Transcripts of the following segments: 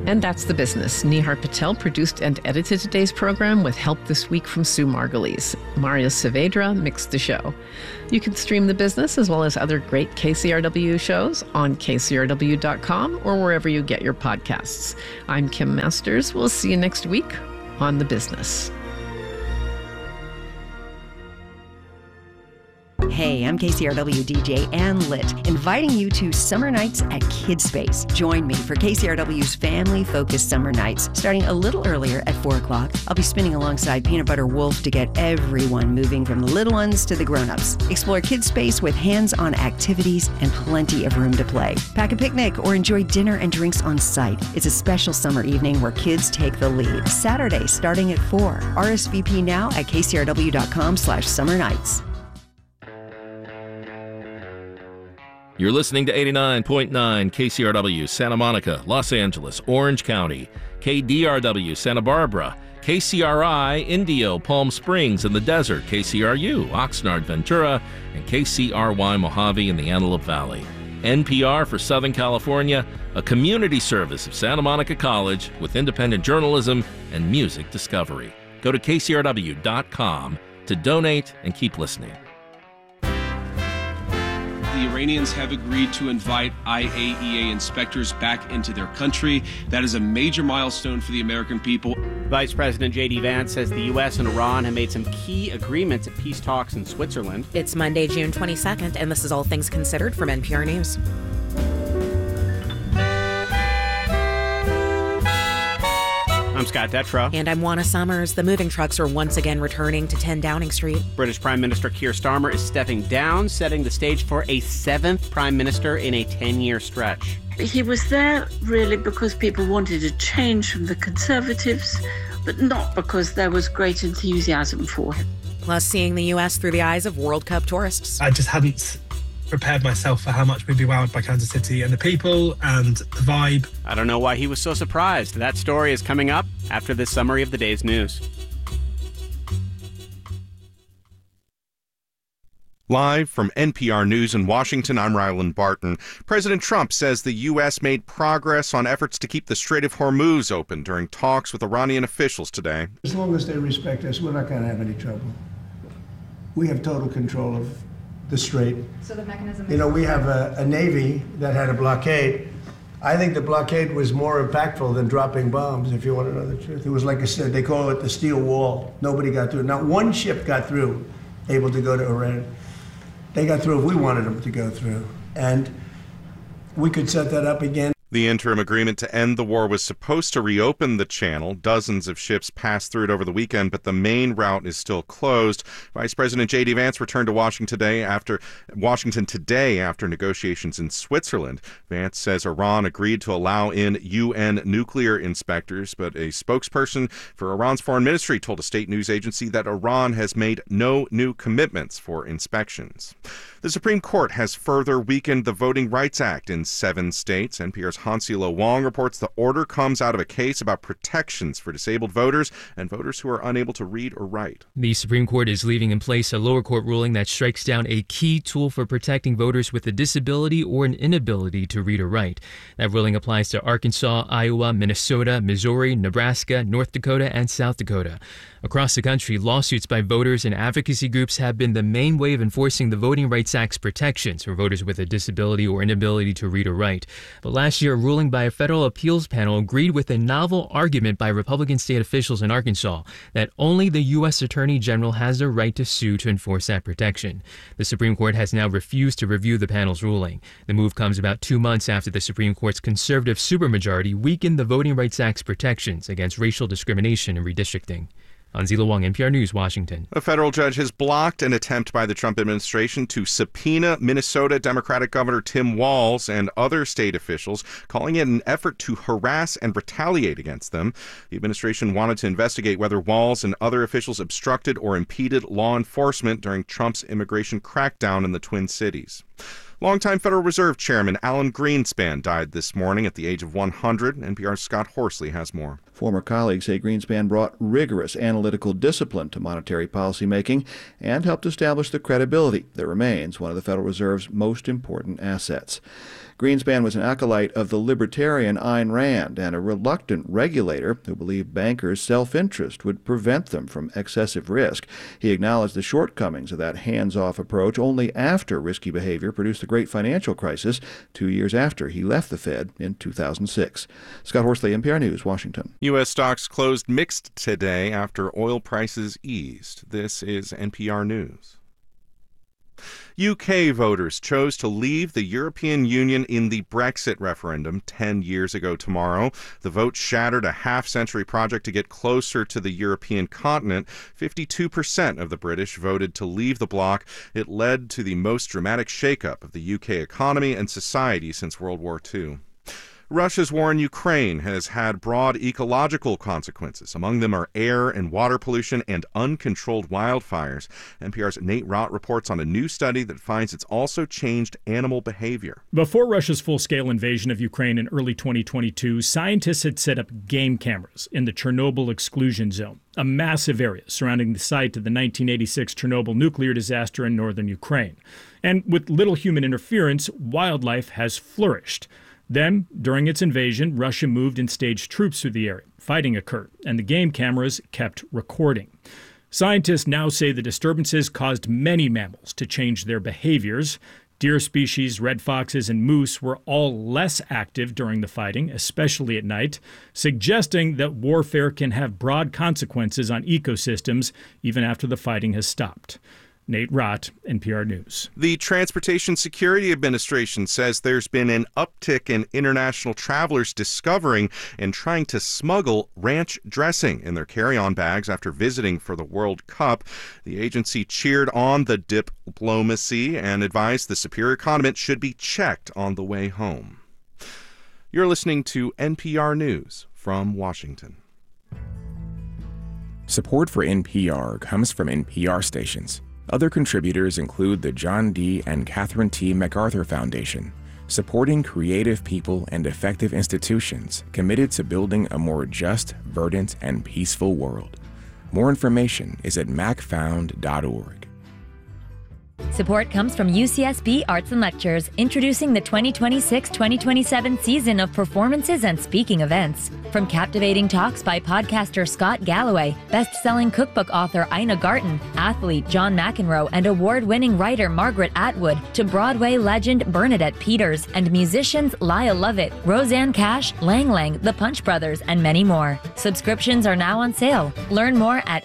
And that's The Business. Nihar Patel produced and edited today's program with help this week from Sue Margulies. Mario Saavedra mixed the show. You can stream The Business as well as other great KCRW shows on kcrw.com or wherever you get your podcasts. I'm Kim Masters. We'll see you next week on The Business. Hey, I'm KCRW DJ Ann Litt, inviting you to Summer Nights at KidSpace. Join me for KCRW's family-focused Summer Nights, starting a little earlier at 4 o'clock. I'll be spinning alongside Peanut Butter Wolf to get everyone moving from the little ones to the grown-ups. Explore KidSpace with hands-on activities and plenty of room to play. Pack a picnic or enjoy dinner and drinks on site. It's a special summer evening where kids take the lead. Saturday, starting at 4. RSVP now at kcrw.com/summernights. You're listening to 89.9 KCRW, Santa Monica, Los Angeles, Orange County, KDRW, Santa Barbara, KCRI, Indio, Palm Springs in the desert, KCRU, Oxnard, Ventura, and KCRY, Mojave in the Antelope Valley. NPR for Southern California, a community service of Santa Monica College with independent journalism and music discovery. Go to kcrw.com to donate and keep listening. The Iranians have agreed to invite IAEA inspectors back into their country. That is a major milestone for the American people. Vice President J.D. Vance says the U.S. and Iran have made some key agreements at peace talks in Switzerland. It's Monday, June 22nd, and this is All Things Considered from NPR News. I'm Scott Detrow. And I'm Juana Summers. The moving trucks are once again returning to 10 Downing Street. British Prime Minister Keir Starmer is stepping down, setting the stage for a 7th Prime Minister in a 10-year stretch. He was there really because people wanted a change from the Conservatives, but not because there was great enthusiasm for him. Plus, seeing the U.S. through the eyes of World Cup tourists. I just hadn't prepared myself for how much we'd be wowed by Kansas City and the people and the vibe. I don't know why he was so surprised. That story is coming up after this summary of the day's news. Live from NPR News in Washington, I'm Ryland Barton. President Trump says the U.S. made progress on efforts to keep the Strait of Hormuz open during talks with Iranian officials today. As long as they respect us, we're not going to have any trouble. We have total control of the strait. So the mechanism is... You know, we have a Navy that had a blockade. I think the blockade was more impactful than dropping bombs, if you want to know the truth. It was like I said, they call it the steel wall. Nobody got through. Not one ship got through, able to go to Iran. They got through if we wanted them to go through. And we could set that up again. The interim agreement to end the war was supposed to reopen the channel. Dozens of ships passed through it over the weekend, but the main route is still closed. Vice President J.D. Vance returned to Washington today after negotiations in Switzerland. Vance says Iran agreed to allow in UN nuclear inspectors, but a spokesperson for Iran's foreign ministry told a state news agency that Iran has made no new commitments for inspections. The Supreme Court has further weakened the Voting Rights Act in 7 states. NPR's Hansilo Wong reports the order comes out of a case about protections for disabled voters and voters who are unable to read or write. The Supreme Court is leaving in place a lower court ruling that strikes down a key tool for protecting voters with a disability or an inability to read or write. That ruling applies to Arkansas, Iowa, Minnesota, Missouri, Nebraska, North Dakota, and South Dakota. Across the country, lawsuits by voters and advocacy groups have been the main way of enforcing the Voting Rights Act's protections for voters with a disability or inability to read or write. But last year, a ruling by a federal appeals panel agreed with a novel argument by Republican state officials in Arkansas that only the U.S. Attorney General has the right to sue to enforce that protection. The Supreme Court has now refused to review the panel's ruling. The move comes about 2 months after the Supreme Court's conservative supermajority weakened the Voting Rights Act's protections against racial discrimination and redistricting. Anzila Wong, NPR News, Washington. A federal judge has blocked an attempt by the Trump administration to subpoena Minnesota Democratic Governor Tim Walz and other state officials, calling it an effort to harass and retaliate against them. The administration wanted to investigate whether Walz and other officials obstructed or impeded law enforcement during Trump's immigration crackdown in the Twin Cities. Longtime Federal Reserve Chairman Alan Greenspan died this morning at the age of 100. NPR's Scott Horsley has more. Former colleagues say Greenspan brought rigorous analytical discipline to monetary policymaking and helped establish the credibility that remains one of the Federal Reserve's most important assets. Greenspan was an acolyte of the libertarian Ayn Rand and a reluctant regulator who believed bankers' self-interest would prevent them from excessive risk. He acknowledged the shortcomings of that hands-off approach only after risky behavior produced the great financial crisis 2 years after he left the Fed in 2006. Scott Horsley, NPR News, Washington. U.S. stocks closed mixed today after oil prices eased. This is NPR News. UK voters chose to leave the European Union in the Brexit referendum 10 years ago tomorrow. The vote shattered a half-century project to get closer to the European continent. 52% of the British voted to leave the bloc. It led to the most dramatic shakeup of the UK economy and society since World War II. Russia's war in Ukraine has had broad ecological consequences. Among them are air and water pollution and uncontrolled wildfires. NPR's Nate Rott reports on a new study that finds it's also changed animal behavior. Before Russia's full-scale invasion of Ukraine in early 2022, scientists had set up game cameras in the Chernobyl exclusion zone, a massive area surrounding the site of the 1986 Chernobyl nuclear disaster in northern Ukraine. And with little human interference, wildlife has flourished. Then, during its invasion, Russia moved and staged troops through the area. Fighting occurred, and the game cameras kept recording. Scientists now say the disturbances caused many mammals to change their behaviors. Deer species, red foxes, and moose were all less active during the fighting, especially at night, suggesting that warfare can have broad consequences on ecosystems even after the fighting has stopped. Nate Rott, NPR News. The Transportation Security Administration says there's been an uptick in international travelers discovering and trying to smuggle ranch dressing in their carry-on bags after visiting for the World Cup. The agency cheered on the diplomacy and advised the superior condiment should be checked on the way home. You're listening to NPR News from Washington. Support for NPR comes from NPR stations. Other contributors include the John D. and Catherine T. MacArthur Foundation, supporting creative people and effective institutions committed to building a more just, verdant, and peaceful world. More information is at macfound.org. Support comes from UCSB Arts and Lectures, introducing the 2026-2027 season of performances and speaking events. From captivating talks by podcaster Scott Galloway, best-selling cookbook author Ina Garten, athlete John McEnroe, and award-winning writer Margaret Atwood, to Broadway legend Bernadette Peters, and musicians Lyle Lovett, Roseanne Cash, Lang Lang, the Punch Brothers, and many more. Subscriptions are now on sale. Learn more at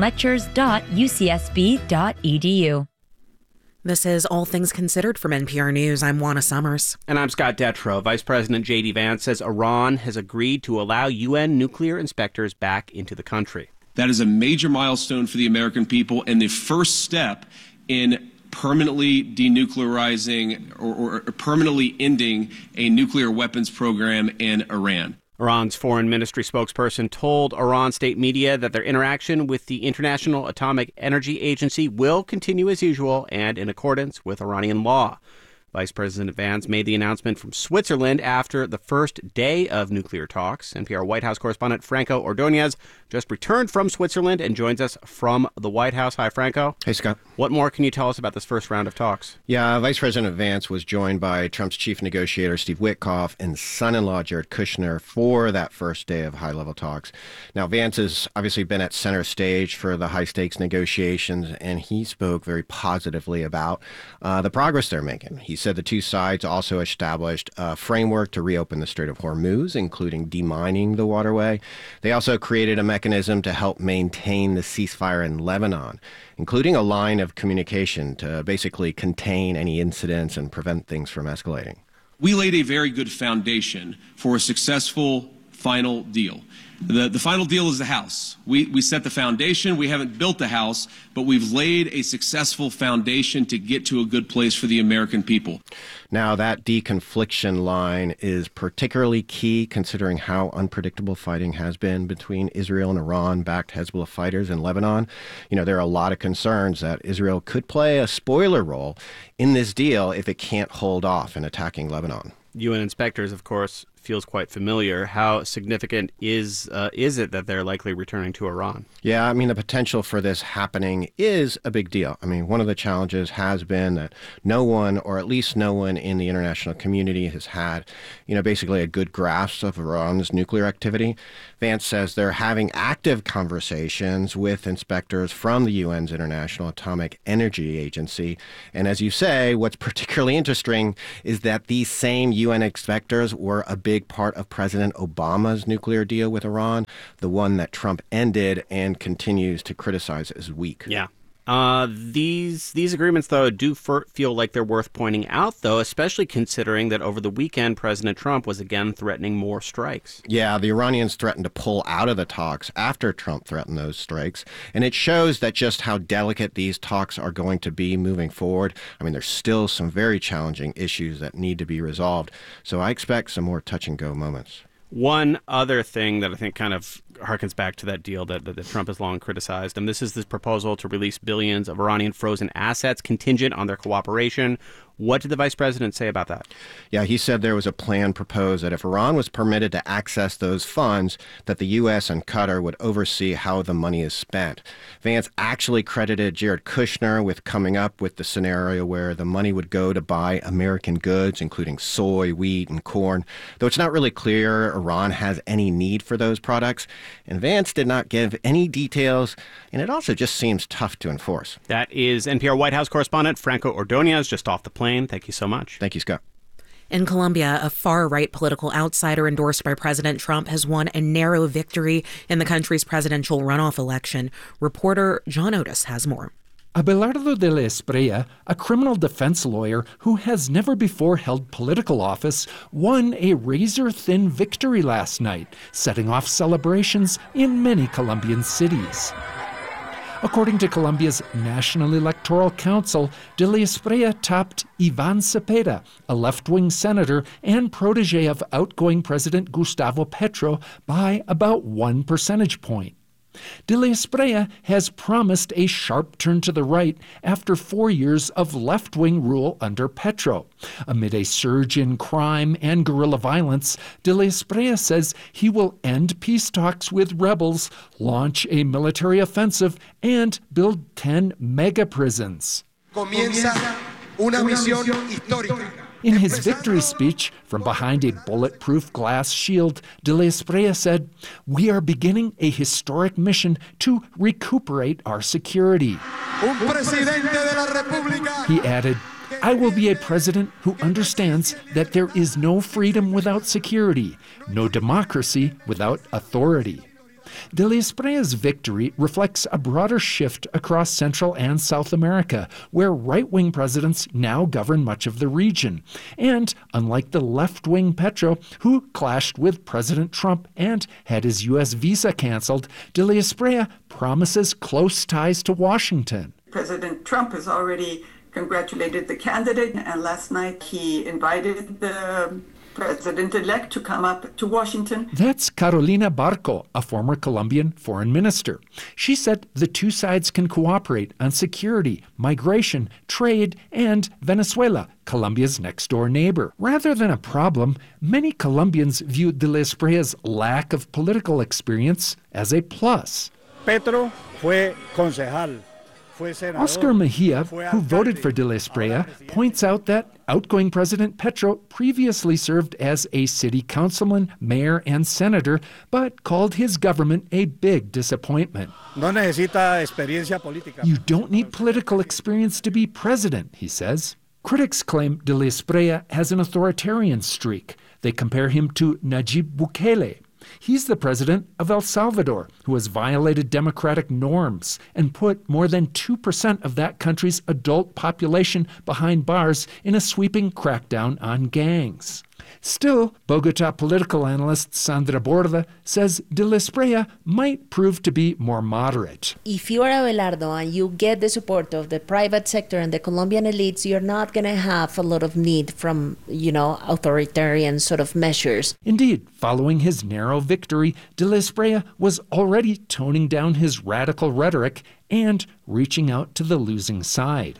artsandlectures.ucsb.edu. This is All Things Considered from NPR News. I'm Juana Summers. And I'm Scott Detrow. Vice President J.D. Vance says Iran has agreed to allow UN nuclear inspectors back into the country. That is a major milestone for the American people and the first step in permanently denuclearizing or permanently ending a nuclear weapons program in Iran. Iran's foreign ministry spokesperson told Iran state media that their interaction with the International Atomic Energy Agency will continue as usual and in accordance with Iranian law. Vice President Vance made the announcement from Switzerland after the first day of nuclear talks. NPR White House correspondent Franco Ordonez just returned from Switzerland and joins us from the White House. Hi, Franco. Hey, Scott. What more can you tell us about this first round of talks? Yeah, Vice President Vance was joined by Trump's chief negotiator, Steve Witkoff, and son-in-law, Jared Kushner, for that first day of high-level talks. Now, Vance has obviously been at center stage for the high-stakes negotiations, and he spoke very positively about the progress they're making. He said the two sides also established a framework to reopen the Strait of Hormuz, including demining the waterway. They also created a mechanism to help maintain the ceasefire in Lebanon, including a line of communication to basically contain any incidents and prevent things from escalating. We laid a very good foundation for a successful final deal. The final deal is the house. We set the foundation. We haven't built the house, but we've laid a successful foundation to get to a good place for the American people. Now, that deconfliction line is particularly key considering how unpredictable fighting has been between Israel and Iran-backed Hezbollah fighters in Lebanon. You know, there are a lot of concerns that Israel could play a spoiler role in this deal if it can't hold off in attacking Lebanon. UN inspectors, of course, feels quite familiar. How significant is it that they're likely returning to Iran? Yeah, I mean, the potential for this happening is a big deal. I mean, one of the challenges has been that no one, or at least no one in the international community, has had, basically a good grasp of Iran's nuclear activity. Vance says they're having active conversations with inspectors from the UN's International Atomic Energy Agency. And as you say, what's particularly interesting is that these same UN inspectors were a big part of President Obama's nuclear deal with Iran, the one that Trump ended and continues to criticize as weak. Yeah. These agreements, though, do feel like they're worth pointing out, though, especially considering that over the weekend, President Trump was again threatening more strikes. Yeah, the Iranians threatened to pull out of the talks after Trump threatened those strikes. And it shows that just how delicate these talks are going to be moving forward. I mean, there's still some very challenging issues that need to be resolved. So I expect some more touch-and-go moments. One other thing that I think kind of harkens back to that deal that Trump has long criticized, and this is this proposal to release billions of Iranian frozen assets contingent on their cooperation. What did the vice president say about that? Yeah, he said there was a plan proposed that if Iran was permitted to access those funds, that the U.S. and Qatar would oversee how the money is spent. Vance actually credited Jared Kushner with coming up with the scenario where the money would go to buy American goods, including soy, wheat, and corn, though it's not really clear Iran has any need for those products. And Vance did not give any details, and it also just seems tough to enforce. That is NPR White House correspondent Franco Ordonez, just off the plane. Thank you so much. Thank you, Scott. In Colombia, a far-right political outsider endorsed by President Trump has won a narrow victory in the country's presidential runoff election. Reporter John Otis has more. Abelardo de la Espriella, a criminal defense lawyer who has never before held political office, won a razor-thin victory last night, setting off celebrations in many Colombian cities. According to Colombia's National Electoral Council, de la Espriella topped Iván Cepeda, a left-wing senator and protege of outgoing President Gustavo Petro, by about 1 percentage point. De la Espriella has promised a sharp turn to the right after 4 years of left-wing rule under Petro. Amid a surge in crime and guerrilla violence, de la Espriella says he will end peace talks with rebels, launch a military offensive, and build 10 mega-prisons. Comienza una misión histórica. In his victory speech from behind a bulletproof glass shield, de la Espriella said, "We are beginning a historic mission to recuperate our security." He added, "I will be a president who understands that there is no freedom without security, no democracy without authority." De la Espriella's victory reflects a broader shift across Central and South America, where right-wing presidents now govern much of the region. And unlike the left-wing Petro, who clashed with President Trump and had his U.S. visa canceled, de la Espriella promises close ties to Washington. President Trump has already congratulated the candidate, and last night he invited the President-elect to come up to Washington. That's Carolina Barco, a former Colombian foreign minister. She said the two sides can cooperate on security, migration, trade, and Venezuela, Colombia's next-door neighbor. Rather than a problem, many Colombians view de la Espriella's lack of political experience as a plus. Petro fue concejal. Oscar Mejia, who voted for de la Espriella, points out that outgoing President Petro previously served as a city councilman, mayor, and senator, but called his government a big disappointment. No necesita experiencia política. You don't need political experience to be president, he says. Critics claim de la Espriella has an authoritarian streak. They compare him to Nayib Bukele. He's the president of El Salvador, who has violated democratic norms and put more than 2% of that country's adult population behind bars in a sweeping crackdown on gangs. Still, Bogota political analyst Sandra Borda says de la Espriella might prove to be more moderate. If you are Abelardo and you get the support of the private sector and the Colombian elites, you're not going to have a lot of need from, authoritarian sort of measures. Indeed, following his narrow victory, de la Espriella was already toning down his radical rhetoric and reaching out to the losing side.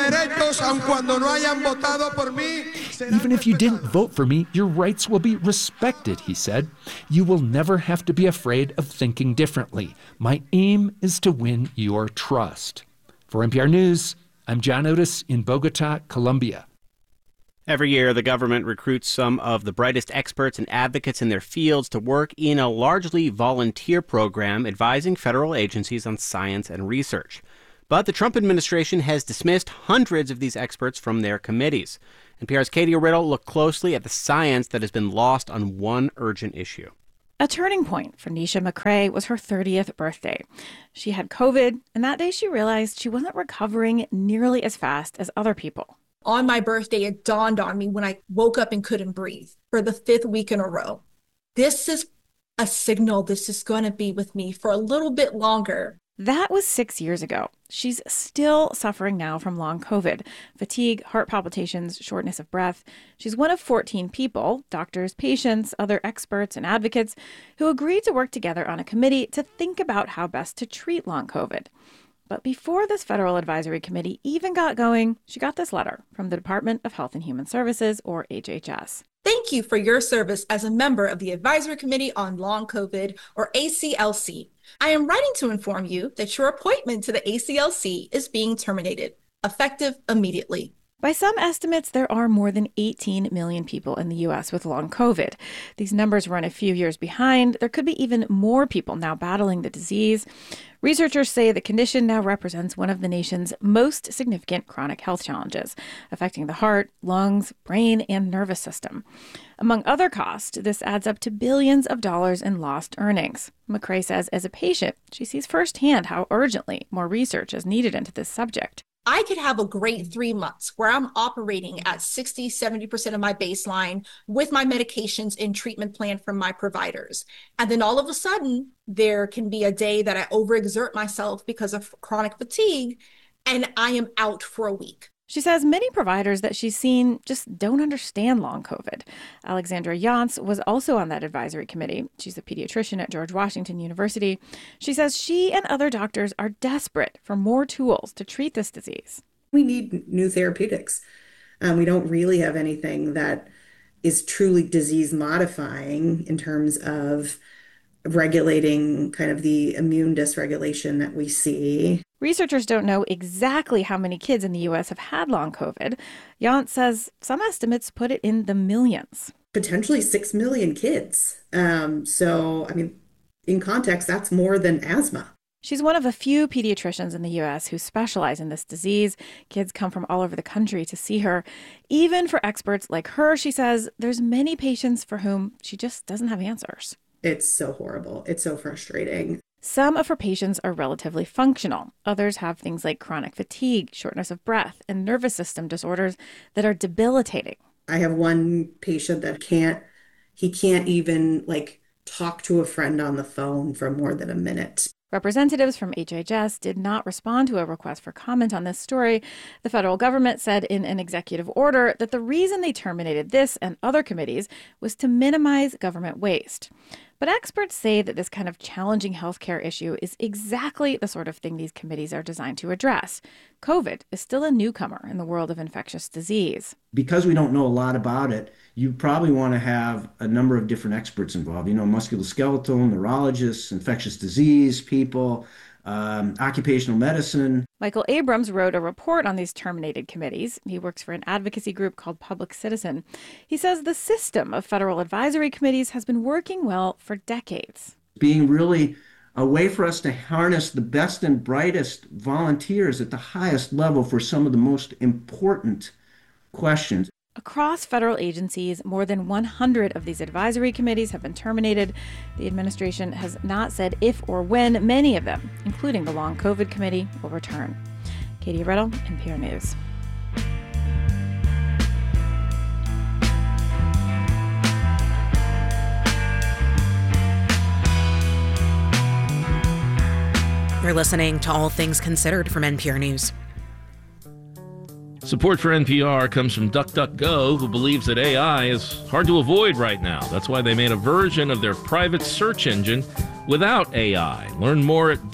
Even if you didn't vote for me, your rights will be respected, he said. You will never have to be afraid of thinking differently. My aim is to win your trust. For NPR News, I'm John Otis in Bogota, Colombia. Every year, the government recruits some of the brightest experts and advocates in their fields to work in a largely volunteer program advising federal agencies on science and research. But the Trump administration has dismissed hundreds of these experts from their committees. NPR's Katie Riddle looked closely at the science that has been lost on one urgent issue. A turning point for Nisha McCrae was her 30th birthday. She had COVID, and that day she realized she wasn't recovering nearly as fast as other people. On my birthday, it dawned on me when I woke up and couldn't breathe for the 5th week in a row. This is a signal this is going to be with me for a little bit longer. That was 6 years ago. She's still suffering now from long COVID, fatigue, heart palpitations, shortness of breath. She's one of 14 people, doctors, patients, other experts, and advocates, who agreed to work together on a committee to think about how best to treat long COVID. But before this federal advisory committee even got going, she got this letter from the Department of Health and Human Services, or HHS. Thank you for your service as a member of the Advisory Committee on Long COVID, or ACLC. I am writing to inform you that your appointment to the ACLC is being terminated, effective immediately. By some estimates, there are more than 18 million people in the U.S. with long COVID. These numbers run a few years behind. There could be even more people now battling the disease. Researchers say the condition now represents one of the nation's most significant chronic health challenges, affecting the heart, lungs, brain, and nervous system. Among other costs, this adds up to billions of dollars in lost earnings. McCrae says as a patient, she sees firsthand how urgently more research is needed into this subject. I could have a great 3 months where I'm operating at 60, 70% of my baseline with my medications and treatment plan from my providers. And then all of a sudden, there can be a day that I overexert myself because of chronic fatigue, and I am out for a week. She says many providers that she's seen just don't understand long COVID. Alexandra Yance was also on that advisory committee. She's a pediatrician at George Washington University. She says she and other doctors are desperate for more tools to treat this disease. We need new therapeutics. We don't really have anything that is truly disease modifying in terms of regulating kind of the immune dysregulation that we see. Researchers don't know exactly how many kids in the U.S. have had long COVID. Yance says some estimates put it in the millions. Potentially 6 million kids. So, I mean, in context, that's more than asthma. She's one of a few pediatricians in the U.S. who specialize in this disease. Kids come from all over the country to see her. Even for experts like her, she says, there's many patients for whom she just doesn't have answers. It's so horrible. It's so frustrating. Some of her patients are relatively functional. Others have things like chronic fatigue, shortness of breath, and nervous system disorders that are debilitating. I have one patient that can't even talk to a friend on the phone for more than a minute. Representatives from HHS did not respond to a request for comment on this story. The federal government said in an executive order that the reason they terminated this and other committees was to minimize government waste. But experts say that this kind of challenging healthcare issue is exactly the sort of thing these committees are designed to address. COVID is still a newcomer in the world of infectious disease. Because we don't know a lot about it, you probably want to have a number of different experts involved. Musculoskeletal, neurologists, infectious disease people, occupational medicine. Michael Abrams wrote a report on these terminated committees. He works for an advocacy group called Public Citizen. He says the system of federal advisory committees has been working well for decades. Being really a way for us to harness the best and brightest volunteers at the highest level for some of the most important questions. Across federal agencies, more than 100 of these advisory committees have been terminated. The administration has not said if or when many of them, including the Long COVID Committee, will return. Katie Riddle, NPR News. You're listening to All Things Considered from NPR News. Support for NPR comes from DuckDuckGo, who believes that AI is hard to avoid right now. That's why they made a version of their private search engine without AI. Learn more at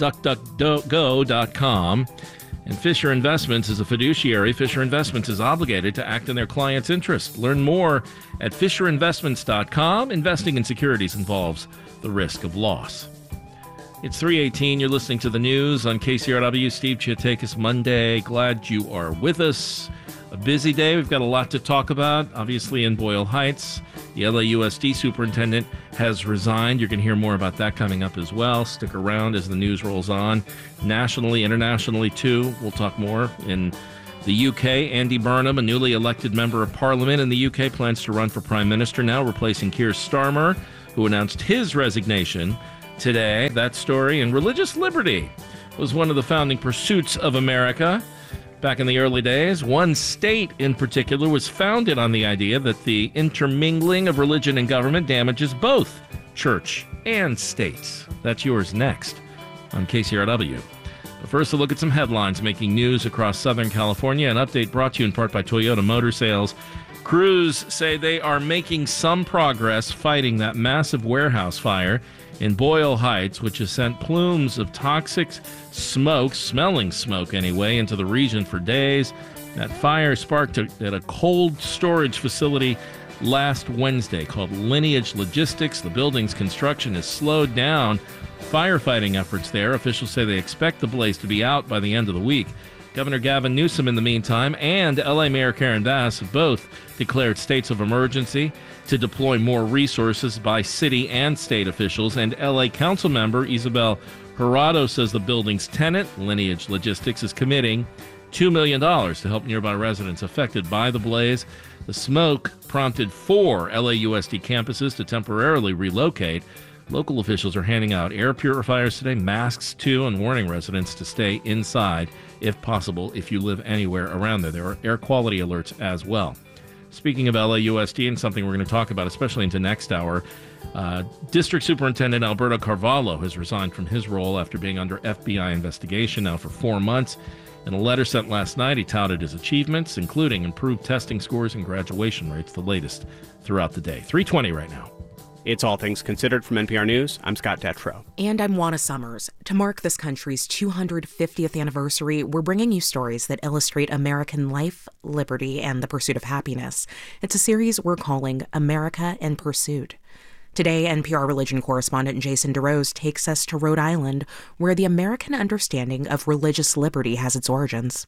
duckduckgo.com. And Fisher Investments is a fiduciary. Fisher Investments is obligated to act in their client's interest. Learn more at fisherinvestments.com. Investing in securities involves the risk of loss. It's 3:18. You're listening to the news on KCRW. Steve Chiatakis, Monday. Glad you are with us. A busy day. We've got a lot to talk about. Obviously, in Boyle Heights, the LAUSD superintendent has resigned. You're going to hear more about that coming up as well. Stick around as the news rolls on. Nationally, internationally, too. We'll talk more. In the UK, Andy Burnham, a newly elected member of parliament in the UK, plans to run for prime minister now, replacing Keir Starmer, who announced his resignation today. That story. And religious liberty was one of the founding pursuits of America. Back in the early days, one state in particular was founded on the idea that the intermingling of religion and government damages both church and states. That's yours next on KCRW. But first, a look at some headlines making news across Southern California. An update brought to you in part by Toyota Motor Sales. Crews say they are making some progress fighting that massive warehouse fire in Boyle Heights, which has sent plumes of toxic smoke, smelling smoke anyway, into the region for days. That fire sparked at a cold storage facility last Wednesday called Lineage Logistics. The building's construction has slowed down firefighting efforts there. Officials say they expect the blaze to be out by the end of the week. Governor Gavin Newsom, in the meantime, and LA Mayor Karen Bass have both declared states of emergency to deploy more resources by city and state officials. And LA Council member Isabel Jurado says the building's tenant, Lineage Logistics, is committing $2 million to help nearby residents affected by the blaze. The smoke prompted 4 LAUSD campuses to temporarily relocate. Local officials are handing out air purifiers today, masks too, and warning residents to stay inside if possible if you live anywhere around there. There are air quality alerts as well. Speaking of LAUSD, and something we're going to talk about, especially into next hour, District Superintendent Alberto Carvalho has resigned from his role after being under FBI investigation now for 4 months. In a letter sent last night, he touted his achievements, including improved testing scores and graduation rates, the latest throughout the day. 3:20 right now. It's All Things Considered from NPR News. I'm Scott Detrow. And I'm Juana Summers. To mark this country's 250th anniversary, we're bringing you stories that illustrate American life, liberty, and the pursuit of happiness. It's a series we're calling America in Pursuit. Today, NPR religion correspondent Jason DeRose takes us to Rhode Island, where the American understanding of religious liberty has its origins.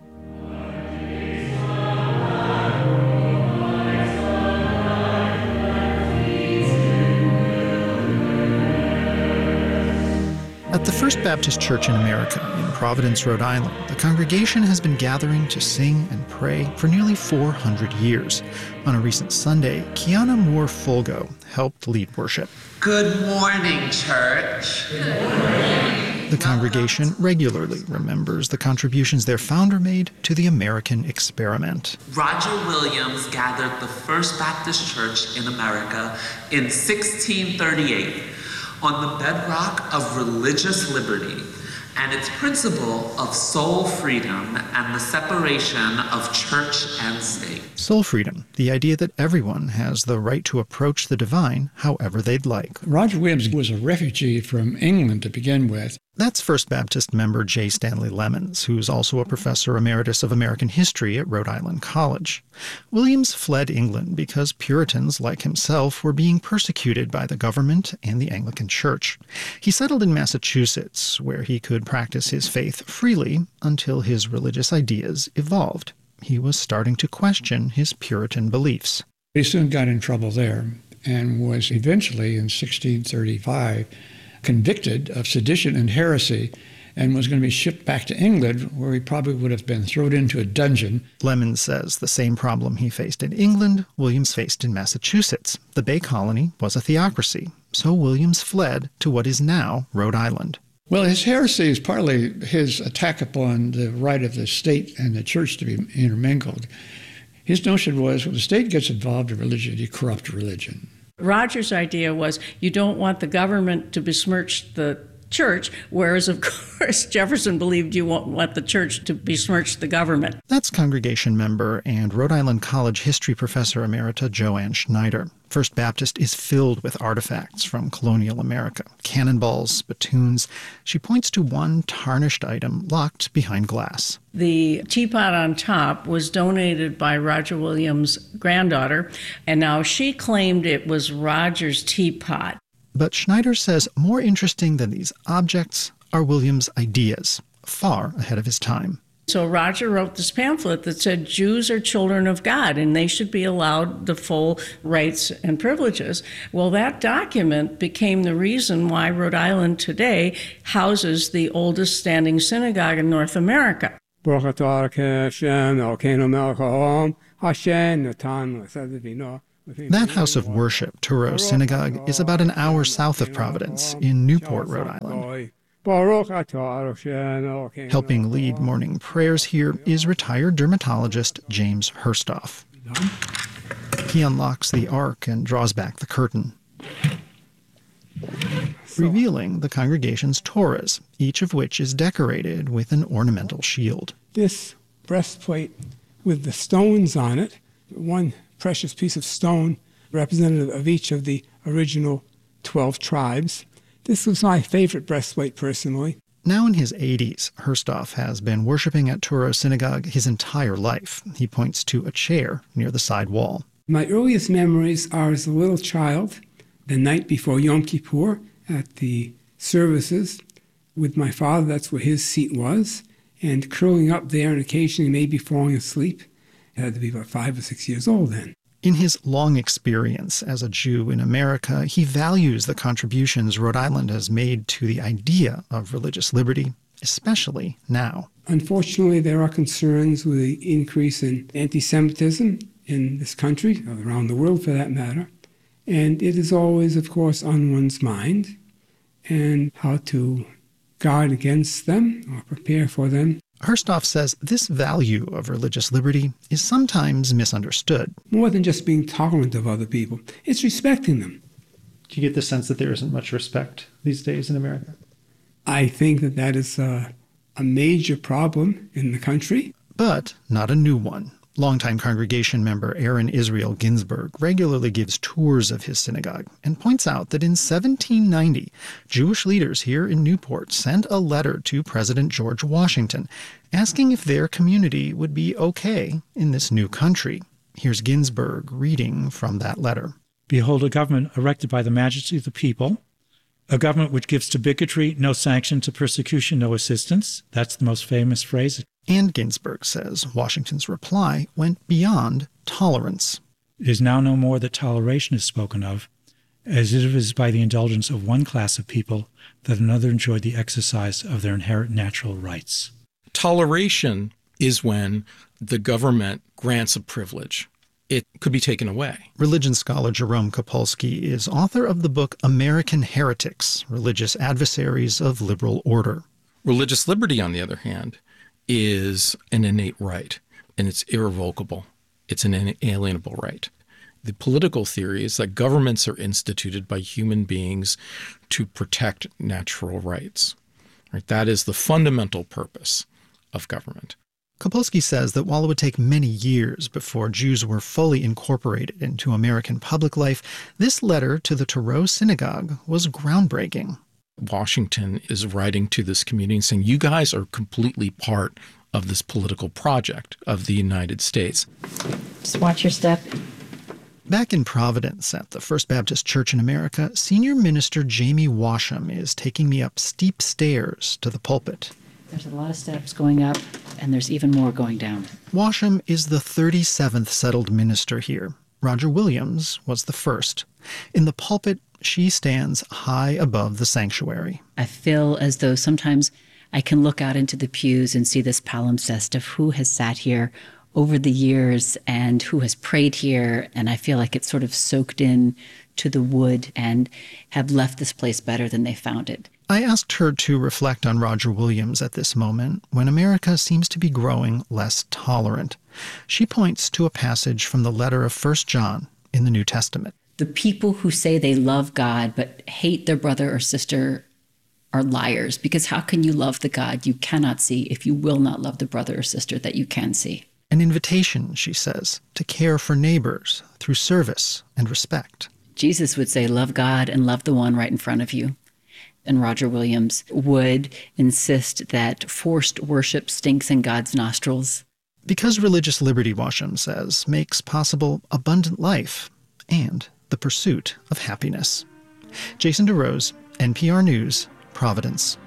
At the First Baptist Church in America in Providence, Rhode Island, the congregation has been gathering to sing and pray for nearly 400 years. On a recent Sunday, Kiana Moore Fulgo helped lead worship. Good morning, church. Good morning. The congregation regularly remembers the contributions their founder made to the American experiment. Roger Williams gathered the First Baptist Church in America in 1638. On the bedrock of religious liberty and its principle of soul freedom and the separation of church and state. Soul freedom, the idea that everyone has the right to approach the divine however they'd like. Roger Williams was a refugee from England to begin with. That's First Baptist member J. Stanley Lemons, who's also a professor emeritus of American history at Rhode Island College. Williams fled England because Puritans, like himself, were being persecuted by the government and the Anglican Church. He settled in Massachusetts, where he could practice his faith freely until his religious ideas evolved. He was starting to question his Puritan beliefs. He soon got in trouble there and was eventually, in 1635, convicted of sedition and heresy and was going to be shipped back to England, where he probably would have been thrown into a dungeon. Lemons says the same problem he faced in England, Williams faced in Massachusetts. The Bay Colony was a theocracy, so Williams fled to what is now Rhode Island. Well, his heresy is partly his attack upon the right of the state and the church to be intermingled. His notion was, when the state gets involved in religion, you corrupt religion. Roger's idea was you don't want the government to besmirch the church, whereas, of course, Jefferson believed you won't want the church to besmirch the government. That's congregation member and Rhode Island College history professor emerita Joanne Schneider. First Baptist is filled with artifacts from colonial America, cannonballs, spittoons. She points to one tarnished item locked behind glass. The teapot on top was donated by Roger Williams' granddaughter, and now she claimed it was Roger's teapot. But Schneider says more interesting than these objects are Williams' ideas, far ahead of his time. So Roger wrote this pamphlet that said Jews are children of God and they should be allowed the full rights and privileges. Well, that document became the reason why Rhode Island today houses the oldest standing synagogue in North America. That house of worship, Touro Synagogue, is about an hour south of Providence in Newport, Rhode Island. Helping lead morning prayers here is retired dermatologist James Herstoff. He unlocks the ark and draws back the curtain, revealing the congregation's Torahs, each of which is decorated with an ornamental shield. This breastplate with the stones on it, one precious piece of stone representative of each of the original 12 tribes. This was my favorite breastplate personally. Now in his 80s, Herstoff has been worshiping at Touro Synagogue his entire life. He points to a chair near the side wall. My earliest memories are as a little child, the night before Yom Kippur at the services with my father. That's where his seat was, and curling up there and occasionally maybe falling asleep. I had to be about 5 or 6 years old then. In his long experience as a Jew in America, he values the contributions Rhode Island has made to the idea of religious liberty, especially now. Unfortunately, there are concerns with the increase in anti-Semitism in this country, around the world for that matter. And it is always, of course, on one's mind, and how to guard against them or prepare for them. Herstoff says this value of religious liberty is sometimes misunderstood. More than just being tolerant of other people, it's respecting them. Do you get the sense that there isn't much respect these days in America? I think that is a major problem in the country. But not a new one. Longtime congregation member Aaron Israel Ginsburg regularly gives tours of his synagogue and points out that in 1790, Jewish leaders here in Newport sent a letter to President George Washington asking if their community would be okay in this new country. Here's Ginsburg reading from that letter. Behold, a government erected by the majesty of the people, a government which gives to bigotry no sanction, to persecution no assistance. That's the most famous phrase. And Ginsburg says Washington's reply went beyond tolerance. It is now no more that toleration is spoken of, as it is by the indulgence of one class of people that another enjoyed the exercise of their inherent natural rights. Toleration is when the government grants a privilege. It could be taken away. Religion scholar Jerome Kopolsky is author of the book American Heretics, Religious Adversaries of Liberal Order. Religious liberty, on the other hand, is an innate right, and it's irrevocable. It's an inalienable right. The political theory is that governments are instituted by human beings to protect natural rights. Right? That is the fundamental purpose of government. Kopolsky says that while it would take many years before Jews were fully incorporated into American public life, this letter to the Touro Synagogue was groundbreaking. Washington is writing to this community and saying, you guys are completely part of this political project of the United States. Just watch your step. Back in Providence at the First Baptist Church in America, Senior Minister Jamie Washam is taking me up steep stairs to the pulpit. There's a lot of steps going up, and there's even more going down. Washam is the 37th settled minister here. Roger Williams was the first. In the pulpit, she stands high above the sanctuary. I feel as though sometimes I can look out into the pews and see this palimpsest of who has sat here over the years and who has prayed here, and I feel like it's sort of soaked in to the wood and have left this place better than they found it. I asked her to reflect on Roger Williams at this moment when America seems to be growing less tolerant. She points to a passage from the letter of 1 John in the New Testament. The people who say they love God but hate their brother or sister are liars, because how can you love the God you cannot see if you will not love the brother or sister that you can see? An invitation, she says, to care for neighbors through service and respect. Jesus would say, love God and love the one right in front of you. And Roger Williams would insist that forced worship stinks in God's nostrils. Because religious liberty, Washam says, makes possible abundant life and the pursuit of happiness. Jason DeRose, NPR News, Providence.